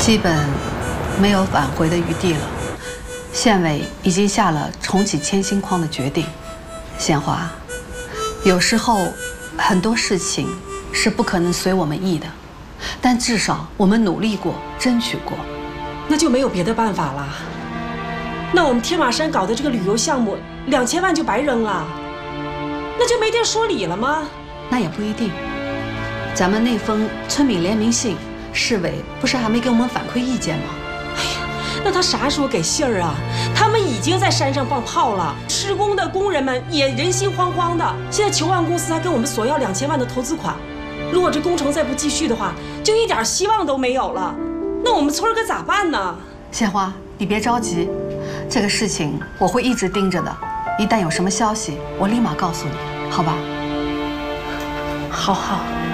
基本没有挽回的余地了。县委已经下了重启铅锌矿的决定。鲜花，有时候很多事情是不可能随我们意的，但至少我们努力过，争取过。 那就没有别的办法了。那我们天马山搞的这个旅游项目，2000万就白扔了，那就没地说理了吗？ 那也不一定。咱们那封村民联名信，市委不是还没给我们反馈意见吗？ 哎呀，那他啥时候给信儿啊？他们已经在山上放炮了，施工的工人们也人心惶惶的。现在球万公司还跟我们索要2000万的投资款，如果这工程再不继续的话，就一点希望都没有了。那我们村可咋办呢？ 鲜花，你别着急，这个事情我会一直盯着的。一旦有什么消息，我立马告诉你，好吧？ 好好。